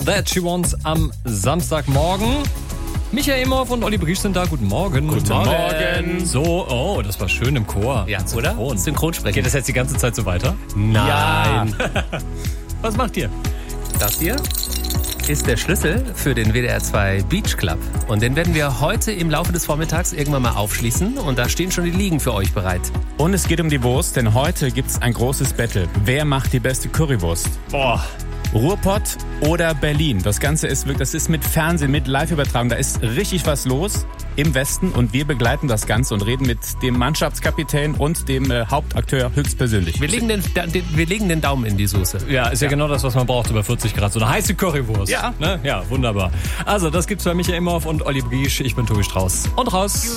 That She Wants am Samstagmorgen. Michael Imhoff und Olli Briesch sind da. Guten Morgen. Guten Morgen. So, das war schön im Chor. Ja, oder? Synchronsprechen. Geht das jetzt die ganze Zeit so weiter? Nein. Was macht ihr? Das hier ist der Schlüssel für den WDR 2 Beach Club. Und den werden wir heute im Laufe des Vormittags irgendwann mal aufschließen. Und da stehen schon die Liegen für euch bereit. Und es geht um die Wurst, denn heute gibt's ein großes Battle. Wer macht die beste Currywurst? Boah. Ruhrpott oder Berlin? Das Ganze ist wirklich, das ist mit Fernsehen, mit Live-Übertragung. Da ist richtig was los im Westen und wir begleiten das Ganze und reden mit dem Mannschaftskapitän und dem Hauptakteur höchstpersönlich. Wir legen den Daumen in die Soße. Ja, ist ja genau das, was man braucht, über 40 Grad. So eine heiße Currywurst. Ja. Ne? Ja, wunderbar. Also, das gibt's bei Michael Imhoff und Olli Briesch. Ich bin Tobi Strauß. Und raus.